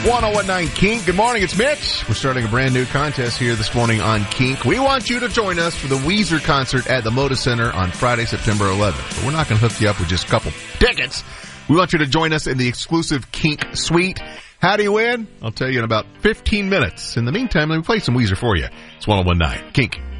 1019 Kink. Good morning, it's Mitch. We're starting a brand new contest here this morning on Kink. We want you to join us for the Weezer concert at the Moda Center on Friday, September 11th. But we're not going to hook you up with just a couple tickets. We want you to join us in the exclusive Kink Suite. How do you win? I'll tell you in about 15 minutes. In the meantime, let me play some Weezer for you. It's 1019 Kink.